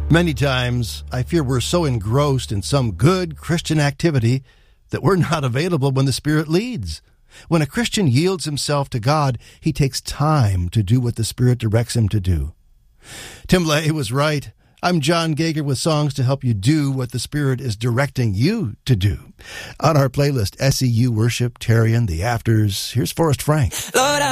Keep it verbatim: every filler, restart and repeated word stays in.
Many times, I fear we're so engrossed in some good Christian activity that we're not available when the Spirit leads. When a Christian yields himself to God, he takes time to do what the Spirit directs him to do. Tim LaHaye was right. I'm John Gager with songs to help you do what the Spirit is directing you to do. On our playlist, S E U Worship, Tarian, The Afters, here's Forrest Frank. Lord,